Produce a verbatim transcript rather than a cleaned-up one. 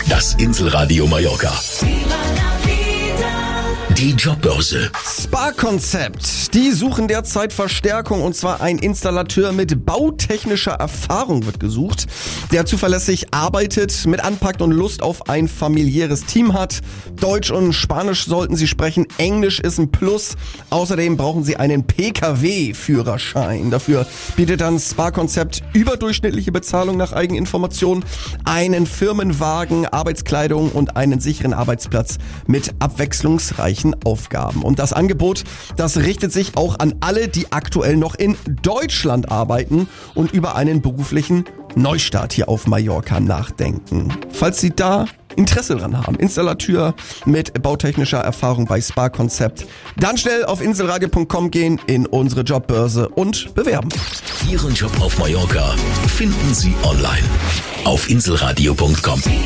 Das Inselradio Mallorca. Die Jobbörse. Spa-Konzept. Die suchen derzeit Verstärkung, und zwar ein Installateur mit bautechnischer Erfahrung wird gesucht, der zuverlässig arbeitet, mit anpackt und Lust auf ein familiäres Team hat. Deutsch und Spanisch sollten sie sprechen, Englisch ist ein Plus. Außerdem brauchen sie einen P K W-Führerschein. Dafür bietet dann Spa-Konzept überdurchschnittliche Bezahlung nach Eigeninformation, einen Firmenwagen, Arbeitskleidung und einen sicheren Arbeitsplatz mit abwechslungsreichen Aufgaben. Und das Angebot, das richtet sich auch an alle, die aktuell noch in Deutschland arbeiten und über einen beruflichen Neustart hier auf Mallorca nachdenken. Falls Sie da Interesse dran haben, Installateur mit bautechnischer Erfahrung bei Spa-Konzept, dann schnell auf inselradio punkt com gehen, in unsere Jobbörse und bewerben. Ihren Job auf Mallorca finden Sie online auf inselradio punkt com.